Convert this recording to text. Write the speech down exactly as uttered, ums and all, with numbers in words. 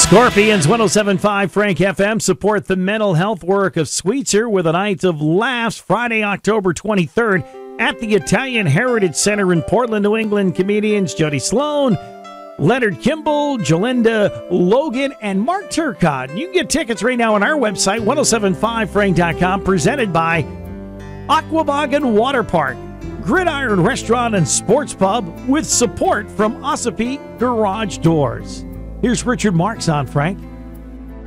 Scorpions one oh seven point five Frank F M support the mental health work of Sweetser with a night of laughs Friday, October twenty-third at the Italian Heritage Center in Portland, New England. Comedians Jody Sloan, Leonard Kimball, Jolinda Logan, and Mark Turcotte. You can get tickets right now on our website, ten seventy-five frank dot com, presented by Aquabogan Water Park, Gridiron Restaurant and Sports Pub, with support from Ossipee Garage Doors. Here's Richard Marks on Frank.